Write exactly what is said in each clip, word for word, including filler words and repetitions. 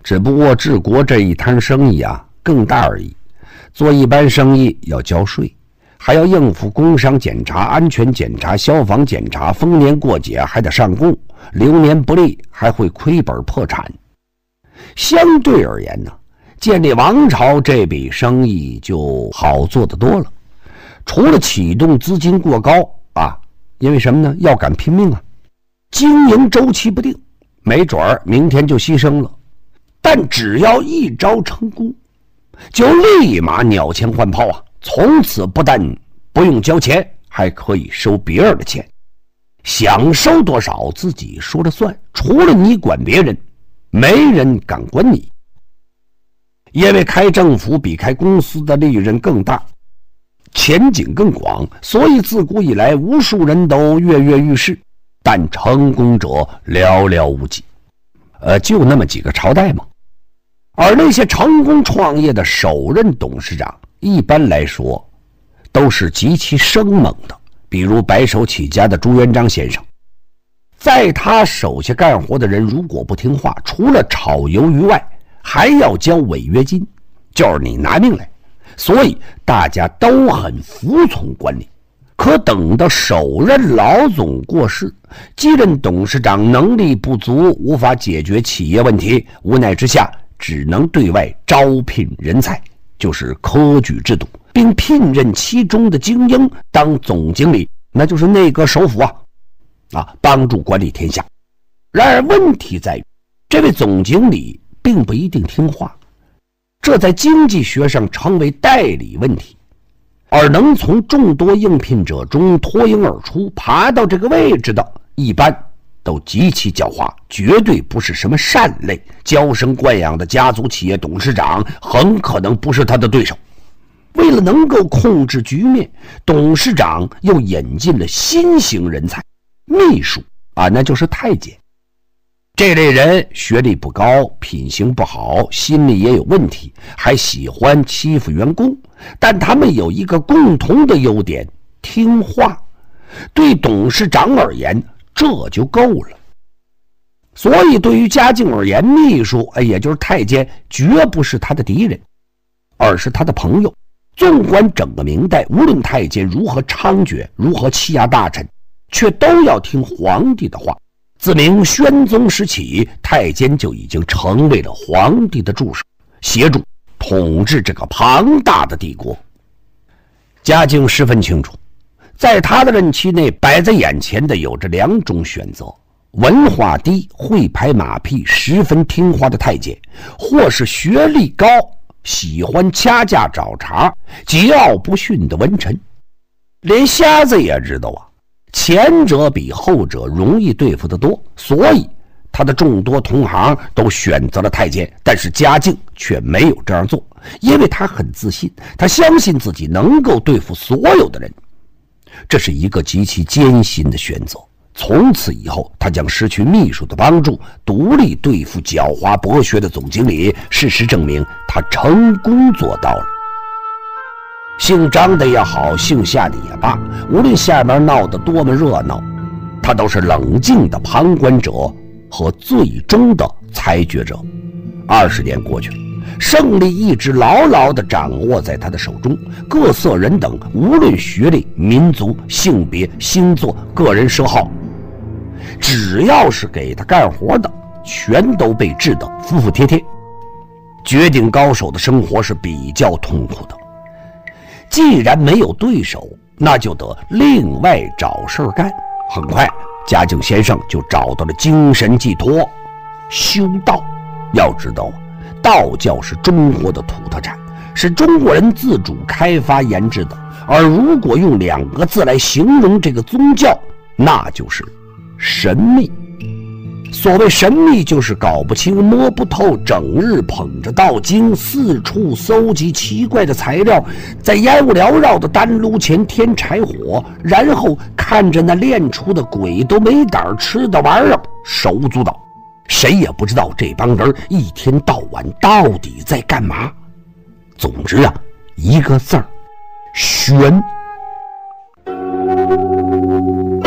只不过治国这一摊生意啊更大而已。做一般生意要交税，还要应付工商检查、安全检查、消防检查，逢年过节还得上供，流年不利还会亏本破产。相对而言呢，建立王朝这笔生意就好做得多了。除了启动资金过高啊，因为什么呢？要敢拼命啊，经营周期不定，没准儿明天就牺牲了。但只要一招成功，就立马鸟枪换炮啊！从此不但不用交钱，还可以收别人的钱，想收多少自己说了算，除了你管别人，没人敢管你。因为开政府比开公司的利润更大，前景更广，所以自古以来无数人都跃跃欲试，但成功者寥寥无几。呃，就那么几个朝代嘛。而那些成功创业的首任董事长，一般来说都是极其生猛的，比如白手起家的朱元璋先生，在他手下干活的人如果不听话，除了炒鱿鱼外，还要交违约金，就是你拿命来。所以大家都很服从管理。可等到首任老总过世，继任董事长能力不足，无法解决企业问题，无奈之下只能对外招聘人才，就是科举制度，并聘任其中的精英当总经理，那就是内阁首辅啊，啊，帮助管理天下。然而问题在于，这位总经理并不一定听话，这在经济学上称为代理问题。而能从众多应聘者中脱颖而出，爬到这个位置的，一般都极其狡猾，绝对不是什么善类。娇生惯养的家族企业董事长很可能不是他的对手。为了能够控制局面，董事长又引进了新型人才，秘书啊，那就是太监。这类人学历不高，品行不好，心里也有问题，还喜欢欺负员工。但他们有一个共同的优点，听话。对董事长而言，这就够了。所以对于嘉靖而言，秘书哎，也就是太监，绝不是他的敌人，而是他的朋友。纵观整个明代，无论太监如何猖獗，如何欺压大臣，却都要听皇帝的话。自明宣宗时起，太监就已经成为了皇帝的助手，协助统治这个庞大的帝国。嘉靖十分清楚，在他的任期内，摆在眼前的有着两种选择：文化低、会拍马屁、十分听话的太监，或是学历高、喜欢掐架找茬、桀骜不驯的文臣。连瞎子也知道啊，前者比后者容易对付得多，所以他的众多同行都选择了太监。但是嘉靖却没有这样做，因为他很自信，他相信自己能够对付所有的人。这是一个极其艰辛的选择。从此以后，他将失去秘书的帮助，独立对付狡猾博学的总经理。事实证明，他成功做到了。姓张的也好，姓夏的也罢，无论下面闹得多么热闹，他都是冷静的旁观者和最终的裁决者。二十年过去了，胜利一直牢牢地掌握在他的手中。各色人等，无论学历、民族、性别、星座、个人嗜好，只要是给他干活的，全都被治得服服帖帖。绝顶高手的生活是比较痛苦的。既然没有对手，那就得另外找事儿干。很快，嘉靖先生就找到了精神寄托——修道。要知道啊，道教是中国的土特产，是中国人自主开发研制的。而如果用两个字来形容这个宗教，那就是神秘。所谓神秘，就是搞不清摸不透，整日捧着道经四处搜集奇怪的材料，在烟雾缭绕的丹炉前添柴火，然后看着那炼出的鬼都没胆吃的玩意儿手舞足蹈。谁也不知道这帮人一天到晚到底在干嘛。总之啊，一个字儿：玄。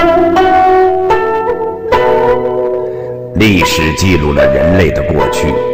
历史记录了人类的过去，